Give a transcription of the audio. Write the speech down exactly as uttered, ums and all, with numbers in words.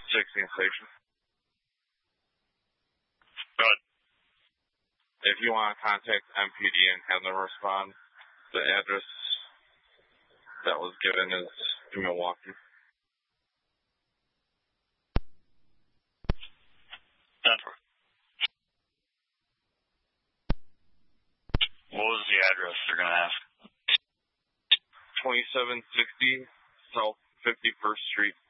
sixteenth station. Good. If you want to contact M P D and have them respond, the address that was given is in Milwaukee. Denver. What was the address they're going to ask? twenty-seven sixty South fifty-first Street.